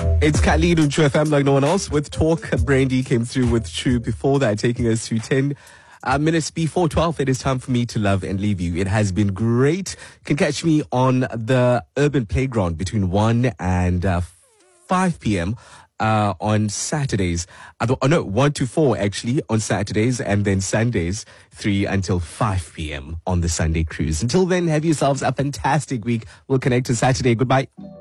It's Khalid on True FM like no one else with Talk. Brandy came through with True before that, taking us to 10 minutes before 12. It is time for me to love and leave you. It has been great. You can catch me on the Urban Playground between 1 and 5 p.m. On Saturdays. 1 to 4 actually on Saturdays, and then Sundays 3 until 5 p.m. on the Sunday cruise. Until then, have yourselves a fantastic week. We'll connect on Saturday. Goodbye.